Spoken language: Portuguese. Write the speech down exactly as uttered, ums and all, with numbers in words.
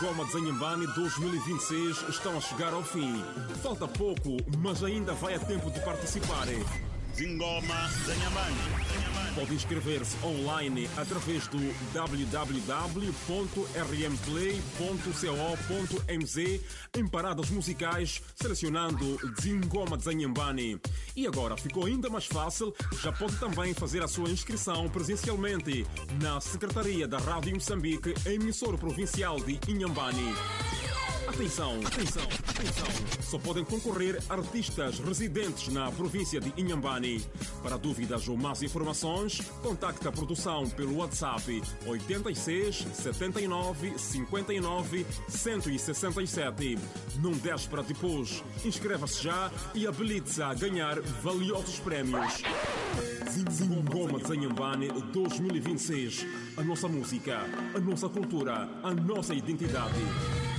Goma de Zanhambane dois mil e vinte e seis estão a chegar ao fim. Falta pouco, mas ainda vai a tempo de participar. Zingoma Zanhambane. Pode inscrever-se online através do w w w ponto r m play ponto co ponto m z em paradas musicais, selecionando Zingoma de Zanhambane. E agora ficou ainda mais fácil, já pode também fazer a sua inscrição presencialmente na Secretaria da Rádio Moçambique, emissora provincial de Inhambane. Atenção, atenção, atenção! Só podem concorrer artistas residentes na província de Inhambane. Para dúvidas ou mais informações, contacte a produção pelo WhatsApp oito seis, sete nove, cinco nove, um seis sete. Não deixe para depois. Inscreva-se já e habilite-se a ganhar valiosos prémios. Zingoma de Zanhambane dois mil e vinte e seis. A nossa música, a nossa cultura, a nossa identidade.